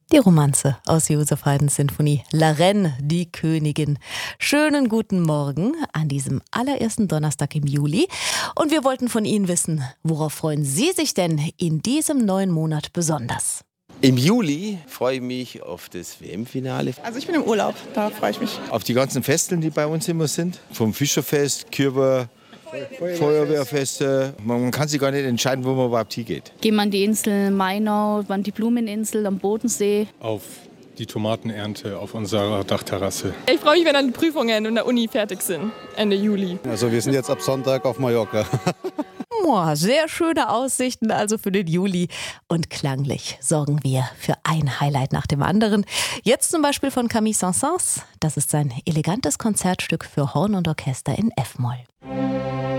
Die Romanze aus Joseph Haydns Sinfonie La Reine, die Königin. Schönen guten Morgen an diesem allerersten Donnerstag im Juli. Und wir wollten von Ihnen wissen, worauf freuen Sie sich denn in diesem neuen Monat besonders? Im Juli freue ich mich auf das WM-Finale. Also ich bin im Urlaub, da freue ich mich. Auf die ganzen Festeln, die bei uns immer sind. Vom Fischerfest, Kürber, Feuerwehrfeste. Man kann sich gar nicht entscheiden, wo man überhaupt hingeht. Gehen wir an die Insel Mainau, an die Blumeninsel am Bodensee. Auf die Tomatenernte auf unserer Dachterrasse. Ich freue mich, wenn dann die Prüfungen in der Uni fertig sind, Ende Juli. Also wir sind jetzt ab Sonntag auf Mallorca. Sehr schöne Aussichten also für den Juli. Und klanglich sorgen wir für ein Highlight nach dem anderen. Jetzt zum Beispiel von Camille Saint-Saëns. Das ist sein elegantes Konzertstück für Horn und Orchester in F-Moll.